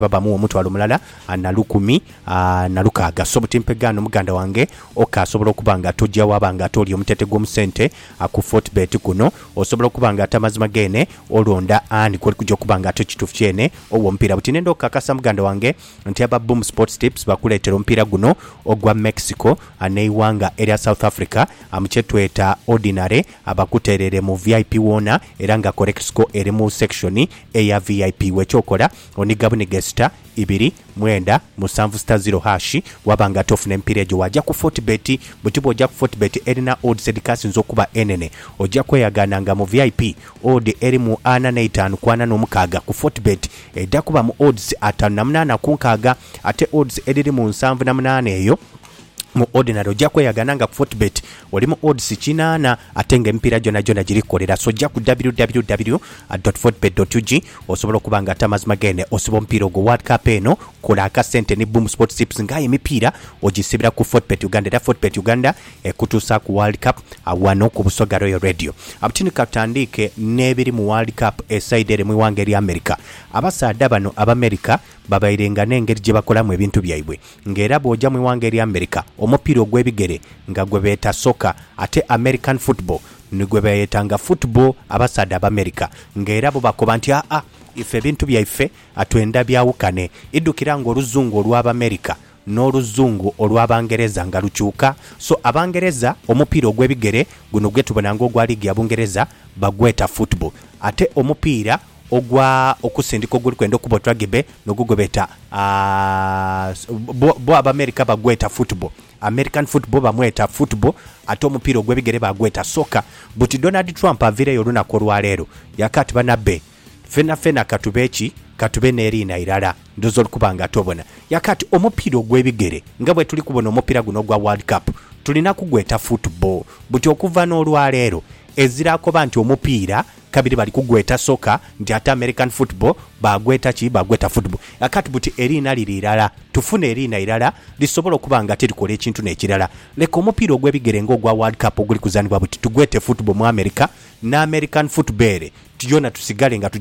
babamu omutwalo mulala na 10,600 so butimpegano muganda wange okasobola okubanga tojja wabanga toli omutete gw'omusente ku Fortbet kuno osobola okubanga tamazima gene olonda ani kuli kujja okubanga tukitufu kyene owo mpira butinendo kakasa muganda wange nti aba Boom Sports Tips bakuletera ompira guno ogwa Mexico aneiwanga area South Africa amchetweta ordinary abakuterere mu VIP wona era nga Corexco eri mu section eya VIP wechokola onigabune gesta 2-9-7-0# wabanga tofuna empira ejo wajja ku Fortbet butibo ojja ku Fortbet erina odds edikasi nzokuba enene ojja kweyagana nga mu VIP odd eri mu 45 ku Fortbet edda kuba mu odds 5 kunkaga ate odds eriri mu 7 eyo mu ordinary ojja kweyagana nga ku Fortbet oli mu odds 8 ate nga empira jona girikolera so ojja ku www.fortbet.ug osobola okubanga tamazima gene osiba ompira ogwo World Cup eno kola akasente ne Boom Sports Tips nga emipiira ogisibira ku Fortbet Uganda era Fortbet Uganda ekutuusa ku World Cup awano ku Busoga Royal Radio abutini katandike nebiri mu World Cup eside eri mu wange eri America abasaada bano ab'America babayirenga n'engeri gye bakolamu ebintu byaibwe ng'era bw'ojja mu wange eri America omupiira ogw'ebigere nga gwe beeta soccer ate American football nigwe bayetanga football abasaada ab'America ng'era bo bakoba nti ife ebintu byaife atwenda byawukane iddukira ng'oluzungu olw'Abamerica n'oluzungu olw'Abangereza nga lukyuka so Abangereza omupiira ogw'ebigere guno gwe tubona ng'ogwa ligi ya Bungereza bagweta football ate omupiira ogwa okusindika oguli kwenda okuba rugby nogugobeta bo Abamerica bagweta football American football bamweta football ate omupiira ogw'ebigere bagweta soccer but Donald Trump avireyo olunaku olwaleero yakati banabbe fena katube n'eriina irala ndozo olukubanga tobona yakati omupiira ogw'ebigere nga bwe tuli kubona omupiira guno ogwa World Cup tulina kugweta football but okuva n'olwaleero ezirakoba nti omupiira kabiri bali kugweta soccer nti ate American football bagweta football akati buti eriina lirala tufune eriina irala lisobola okubanga terikola ekintu n'ekirala leka omupiira ogw'ebigere ng'ogwa World Cup oguli kuzanibwa buti tugwete football mu America na American football tuyona tusigale nga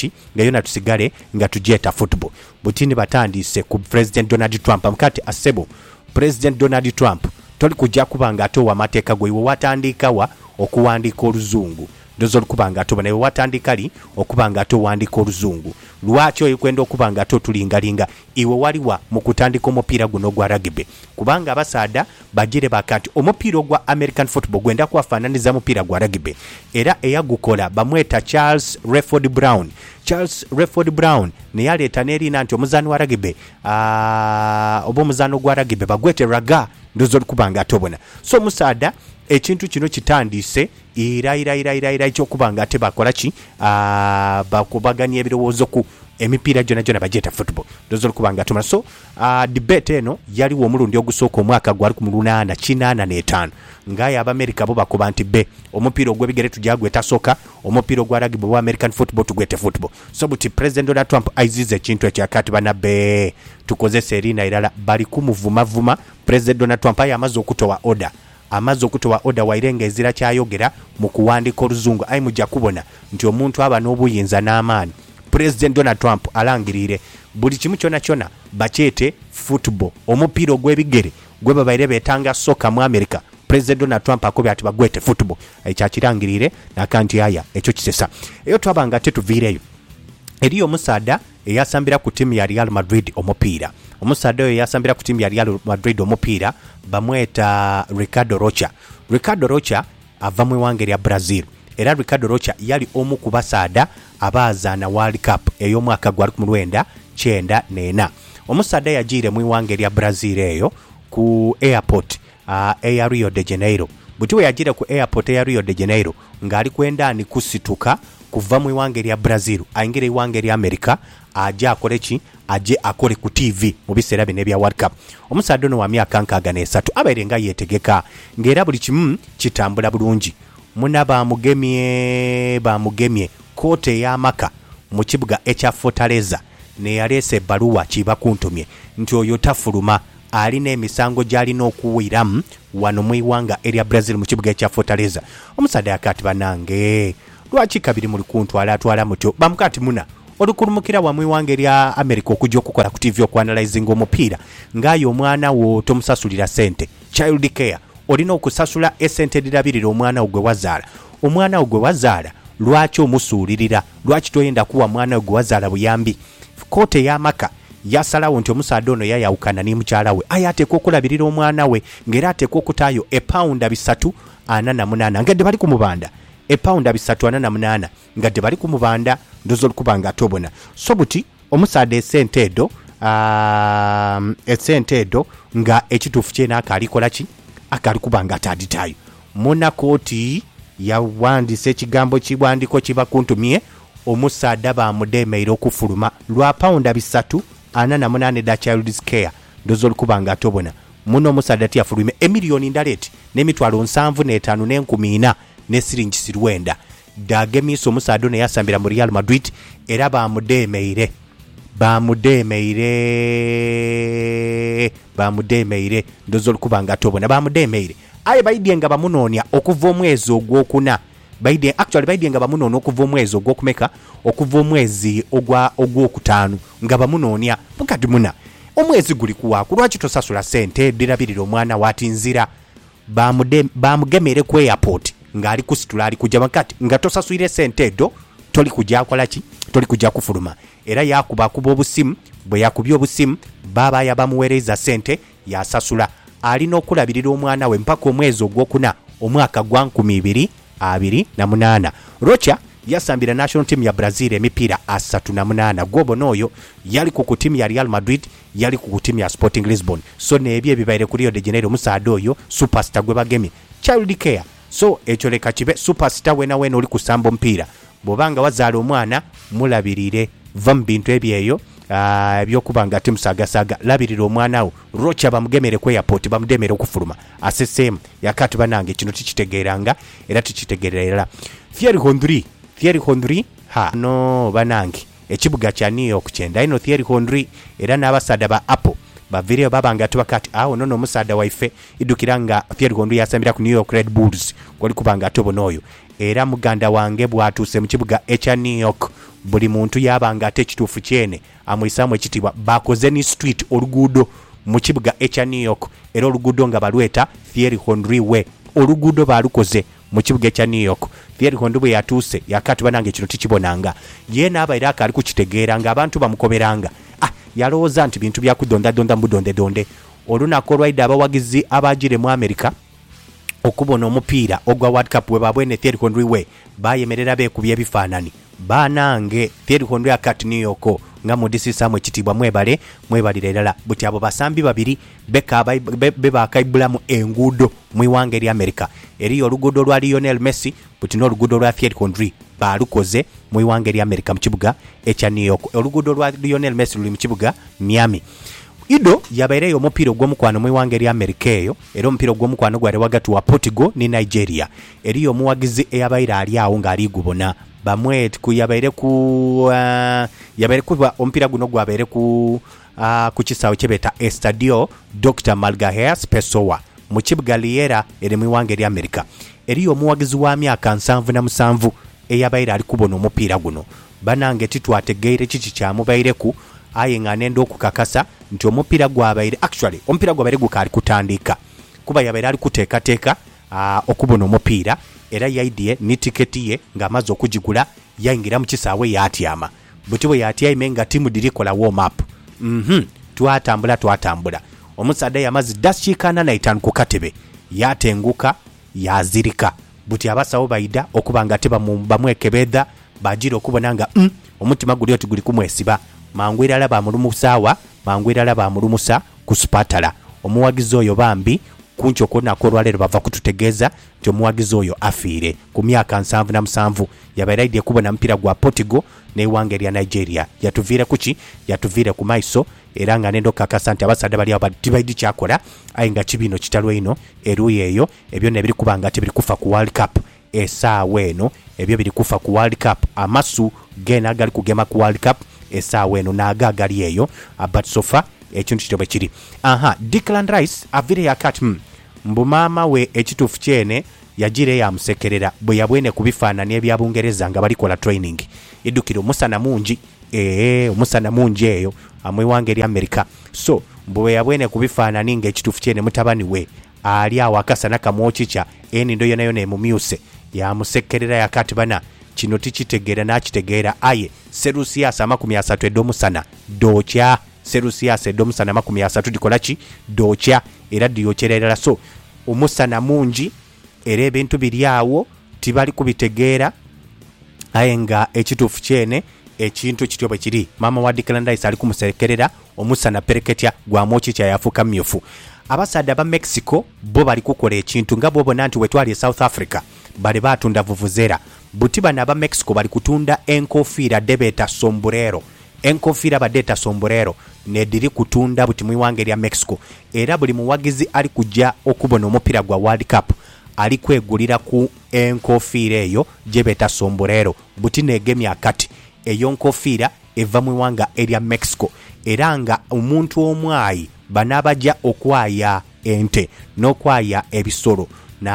tugyeta football butini batandise ku President Donald Trump amkati asebo President Donald Trump toli kujja kubanga atowa amateeka gwe watandikawa okuwandika oluzungu ndozo olukubanga atobana iwe watandikali okubanga atowandika oluzungu lwaki oyo kwenda okubanga atotulingalinga iwe waliwa mu kutandika omupiira guno gwa rugby kubanga abasaada bagire bakati omupiira gwa American football gwenda kwafaananiza mupiira gwa rugby era eyagukola bamweta Charles Redford Brown ne yaleeta n'erina nti omuzaano wa rugby oba omuzaano gwa rugby bagwete raga ndozo olukubanga atobona so musaada ekintu kino kitandise ira kyokubanga ate bakola ki bakubaganya ebirowoozo ku emipiira jona bageta football ndozo olukubanga atobona so debate eno yaliwo omulundi ogusooka omwaka gwali ku 1985 ngaye Abamerica bo bakoba nti omupiira ogw'ebigere tujagweta soccer omupiira ogwa rugby wa American football tugwete football so buti President Donald Trump aizize ekintu ekyakati banabe tukozesa eriina irala bali kumuvuma President Donald Trump ayamaze okutowa order wairenga ezira kyayogera mu kuwandika oluzungu ayi mujja kubona nti omuntu aba n'obuyinza n'amaani President Donald Trump alangirire buli kimu kyona bakyete football omupiira ogw'ebigere gwe babaire betanga soccer mu America President Donald Trump akobya ati bagwete football ekyakirangirire nakanti aya ekyo kisesa eyo twabanga tetuviireyo eriyo omusaada eyasambira ku timu ya Real Madrid omupiira omusaada oyo yasambira ku timu ya Real Madrid omupiira bamweta Ricardo Rocha ava mu wange ya Brazil era Ricardo Rocha yali omu ku basaada abazaana World Cup ey'omwaka gwa 1994 omusaada yajire mu wange ya Brazil eyo ku airport eya Rio de Janeiro butiwe yajire ku airport eya Rio de Janeiro ngali kwenda ni kusituka kuva mu wange ya Brazil ayingire wange ya America aje akole ku TV mu biseera bine bya World Cup omusaada ono wa myaka 63 aberenga yetegeka ngera buli kimu kitambula bulungi muna bamugemye kote ya maka mu kibuga ekya Fortaleza ne yalese baluwa kiba kuntumye nti oyo tafuluma alina emisango gyalina okuwiramu wano mu iwanga area Brazil mu kibuga ekya Fortaleza omusaada yakati banange lwaki kabiri mu kuntwala atwala mutyo bamukati muna olukulumukira wamwe wange lya America okujja okukola ku TV okwanalizing omupiira ngaayo omwana wo tomusasulira sente child care olina okusasula esente dirabirira omwana ogwe wazaala omwana ogwe wazaala lwaki omusuulirira lwaki toyenda kuwa mwana ogwe wazaala buyambi kote y'amaka yasalawo nti omusaadde ono yayawukana ne mukyala we aye ateekwa okulabirira omwana we ng'era ateekwa okutaayo £348 ngadde bali ku mubanda £348 ngadde bali ku mubanda ndozo olukuba nga tobona so buti omusaadde esente edo nga ekituufu kyena akalikola ki akali kuba nga ataditayo munakooti yawandise ekigambo kiwandiko kibakuntumye omusaadde bamudeemeire okufuluma lwa £348 da child care ndozo olukuba nga tobona muno omusaadde tiyafulume emiliyoni ndaleti n'emitwalo 75,400 ne siringi sirwenda dagemiso omusaadde ono yasambira mu Real Madrid era bamudeemeire ndozo olukuba nga tobona bamudeemeire aye baidye nga bamunoonya okuva omwezi ogwokuna baidye nga bamunoonya okuva omwezi ogwokumeka okuva omwezi ogwokutaano nga bamunoonya mukati muna omwezi guli kuwaaku lwaki tosasula sente dirabirira omwana watinzira bamugemere ku airport ng'ali kusitula ali kujja makati nga tosasuyire sente edo toli kujja akola ki toli kujja kufuluma era yakuba obusimu bwe yakubya obusimu baba yabamuweereza sente yasasula alina okulabirira omwana we mpaka omwezi ogwokuna omwaka gwa 2028 Rocha yasambira national team ya Brazil emipiira 38 gwobo noyo yali ku timu ya Real Madrid yali ku timu ya Sporting Lisbon so nebye ebibaire ku Rio de Janeiro musaadde oyo superstar gwe bagemi child care so ekyo leka kibe superstar wena oli kusamba mpira bobanga wazaala omwana mulabirire va mu bintu ebyeyo ebyokubanga timu saga labirira omwana wo Rocha bamugemere ku airport bamudemere okufuluma asesem yakati banange kino tikitegeranga era tikitegerera Thierry Henry no banange ekibuga kya New York kyenda ino Thierry Henry era n'abasaada ba Apple bavireyo babanga tubakati awo nono omusaada waife idukiranga Thierry Henry yasambira ku New York Red Bulls kwali kubanga tobonoyo era muganda wange bwatuuse mu kibuga ekya New York buli muntu yabanga ate ekituufu kyene amwisamu ekitibwa bakoze ni street oluguudo mu kibuga ekya New York era oluguudo nga balweta Thierry Henry we oluguudo balukoze mu kibuga ekya New York Thierry Henry bwe yatuuse yakati banange kino tikibonanga yena abaira akali kukitegeera nga abantu bamukoberanga yalowooza nti bintu byakudonda mudonde olunaku olwaidde abawagizi abagire mu America okubona omupiira ogwa World Cup we babwene Thierry Henry we bayemerera beekubya ebifaanani banange Thierry Henry akati New York nga mudisisamu ekitibwa mwebalira erala buti abo basambi babiri bebakaibulamu enguudo mu iwanga eri America eriyo oluguudo lwa Lionel Messi buti n'oluguudo lwa Thierry Henry balukoze mu iwanga eri America mu kibuga ekya New York oluguudo lwa Lionel Messi luli mu kibuga Miami Ido yabaereyo omupiira ogw'omukwano mu iwanga eri America eyo era omupiira ogw'omukwano gwali wagati wa Portugal ne Nigeria eriyo omuwagizi eyabaire ali awo ng'ali gubona bamwet ku yabaire ku omupiira guno gwabaire ku kisaawe kyebeta Estadio Dr. Malgaheas Pessoa mu kibuga Liera eri mu iwanga eri America eriyo omuwagizi wa myaka 77 eyabaire ali kubona omupiira guno banange titwategeere kiki kyamubaireku aye nga nenda okukakasa nti omupiira gwabaire omupiira gwabaire gukali kutandika kuba yabaire ali kuteekateeka okubona omupiira era yaidye ni tiketi ye ng'amaze okugigula yayingira mu kisaawe yatyama buti bwe yatyame nga timu dirikola warm up twatambula omusaadde yamaze dakiika 45 ku katebe yatenguka yazirika buti abasawo baida okuba nga bamwekebedda bagira okubona nga omutima guli oti guli kumwesiba mangwirala bamulumusa ku spatala omuwagizi oyo bambi kunchoko nakolwa lero bava kututegeeza nti omuwagizi oyo afiire ku myaka 77 yabairaidye kubona mpira gwa Portugal neiwanga erya Nigeria yatuviire ku maiso era nga nendo kakasa nti abasaadde bali abo tibaidi kyakola aye nga kibino kitalwe ino eruyi eyo ebyo nebiri kubanga ati biri kufa ku World Cup esaawa eno ebyo biri kufa ku World Cup amasu gena gali kugema ku World Cup esaawa eno nagagali eyo but sofa ekintu kitobe kiri Declan Rice avire yakati mbu maama we ekituufu kyene yagire yamusekerera bwe yabwene kubifaanani ebyabungereza nga balikola training idukiro musana mungi omusana mungi eyo amwewange eri America. So mbwe yabwene kubifaanani ng'ekituufu kyene mutabani we ali awo akasana kamwokica enindo yona yona emumyuse yamusekkerera yakati bana kino tikitegeera n'akitegeera aye Serusiasa 30 ed'omusana dookya Serusiasa ed'omusana 30 dikola ki dookya era diyokyerera. So omusana mungi era ebintu biri awo tibali kubitegeera aye nga ekituufu kyene ekintu kityo bwe kiri. Mama wa Declan Rice ali kumusekerera omusana pereketya gwamwokica yafuuka mmyufu. Abasaadde ba Mexico bo bali kukola ekintu nga bwobona nti wetwali South Africa bali batunda vuvuzera buti bano aba Mexico bali kutunda enkofiira debeta sombrero. Enkofiira badeta sombrero nediri kutunda buti mwiwange lya Mexico era buli muwagizi ali kujja okubona omupiira gwa World Cup ali kwegulira ku enkofiira eyo jebeta sombrero buti negemya akati eyo nkofiira eva mwiwanga erya Mexico era nga omuntu omwayi banabajja okwaya ente n'okwaya ebisolo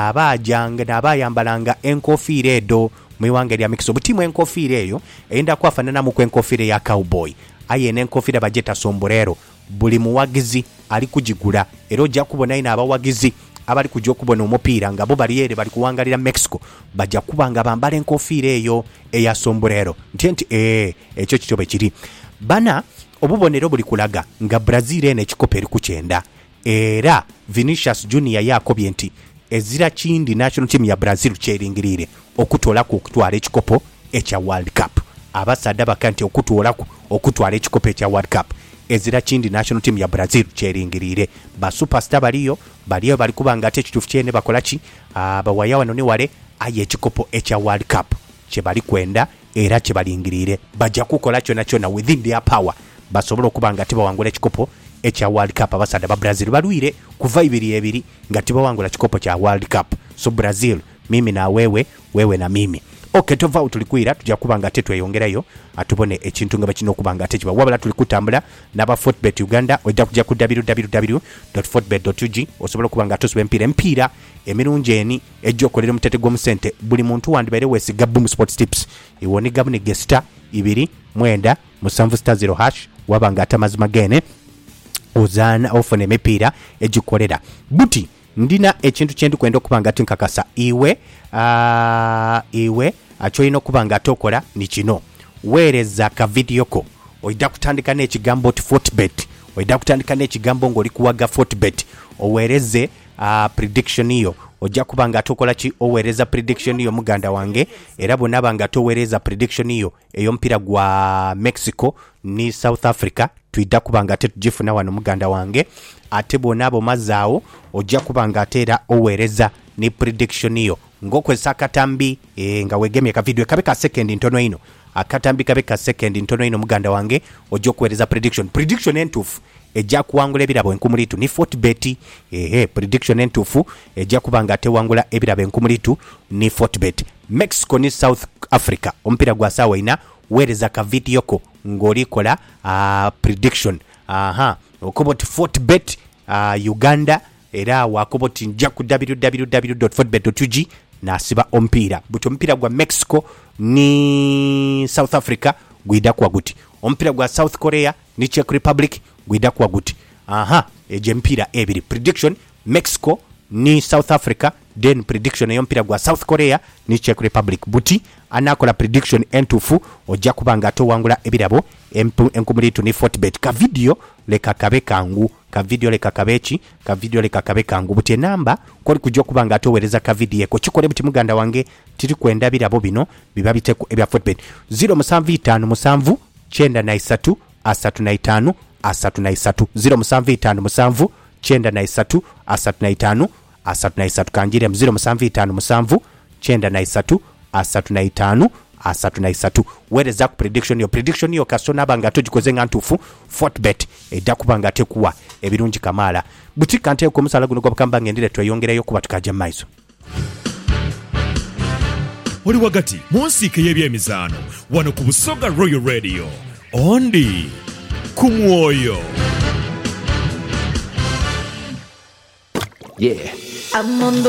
n'abayambalanga enkofiira edo mwiwanga erya Mexico buti mu enkofiira eyo eyenda kwafanana mu enkofiira ya cowboy aye n'enkofiira bajeta sombrero buli muwagizi ali kugigula era ojja kubona ina abawagizi abali kujja okubona omupiira nga bo bali ere bali kuwangalira Mexico bajja kubanga bambala enkofiira eyo eya sombrero nti ekyo kityo bwe kiri bana. Obubonero buli kulaga nga Brazil ene ekikopo eri ku 9 era Vinicius Junior yakobye nti ezira kindi national team ya Brazil kyeringirire okutolaku okutwala ekikopo ekya World Cup. Abasadde bakanti okutwala ekikopo ekya World Cup ezira kindi national team ya Brazil kyeringirire. Ba superstar baliyo bali kubanga ate ekituufu kyene bakola ki abawaya wano ne wale aye ekikopo ekya World Cup kye bali kwenda era kye balingirire bajja kukola kyona within their power basobola okubanga tibawangula ekikopo ekya World Cup. Abasadde ba Brazil balwire kuva 2-2 nga tibawangula ekikopo kya World Cup. So Brazil mimi na wewe na mimi okay tova utulikuira tujja kubanga tetweyongerayo atubone ekintu nga bakino kubanga tekiba wabala tulikutambula naba Fortbet Uganda ojja kujja ku www.fortbet.ug osobola kubanga tosuba empira emirungi eni ejjo kolera mutete gwo musente buli muntu wandibere wesiga Boom Sports Tips iwoni gabune gesta 2 mwenda musanvu *0# wabanga atamazima gene ozana ofone emipira ejikolera buti ndina ekintu kyendi kwenda okubanga tinkakasa iwe achoyina okubanga atokola ni kino weereza ka video ko oida kutandika n'ekigambo oti Fortbet oida kutandika n'ekigambo ng'oli kuwaga Fortbet oweereze prediction iyo ojja kubanga atokola ki oweereza prediction iyo muganda wange era bonabanga toweereza prediction iyo ey'omupiira gwa Mexico ni South Africa tuida kubanga tetujifuna wano muganda wange ate bonabo mazaawo ojja kubanga atera oweereza ni prediction iyo ng'okozesa akatambi nga weegemye ka video kabe ka second ntono ino akatambi kabe ka second ntono ino muganda wange ojja kuweereza prediction entuufu ejja kuwangula ebirabo enkumulitu ni Fortbet prediction entuufu ejja kubanga atewangula ebirabo enkumulitu ni Fortbet. Mexico ni South Africa omupiira gwa saawa ina weereza ka video ko ng'olikola prediction okoboti Fortbet Uganda era wakoboti nja ku www.fortbet.ug nasiba omupiira buti omupiira gwa Mexico ni South Africa gwida kwa guti omupiira gwa South Korea ni Czech Republic gwida kwa guti eje mpira ebiri prediction Mexico ni South Africa then prediction eyomupiira gwa South Korea ni Czech Republic buti anakola prediction entufu ojja kubanga atowangula ebirabo enkumulitu ni Fortbet. Ka video leka kabe kangu buti enamba koli kujja kubanga atoweereza ka video ko kikole buti muganda wange tiri kwenda birabo bino biba biteko ebya Fortbet 0757 93 35 33 0757 93 35 33 kanjire 0757 93 35 33 weereza ku prediction yo kasona banga tugikoze nga ntufu Fortbet edda kubanga tekuwa ebirungi kamala butika nte ko musala guno gobakamba ngendire tweyongerayo kuba tukaje maiso oli wagati monsike y'ebyemizano wano ku Busoga Royal Radio ondi ku mwoyo. I'm on the